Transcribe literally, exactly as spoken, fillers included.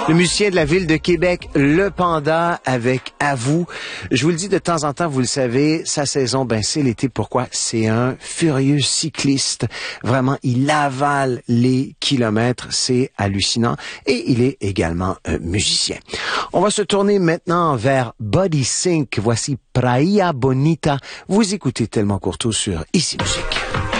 Le musicien de la ville de Québec, le Panda, avec À vous. Je vous le dis de temps en temps, vous le savez, sa saison, ben c'est l'été. Pourquoi? C'est un furieux cycliste. Vraiment, il avale les kilomètres. C'est hallucinant. Et il est également un musicien. On va se tourner maintenant vers Body Sync. Voici Praia Bonita. Vous écoutez Tellement Courtois sur Ici Musique.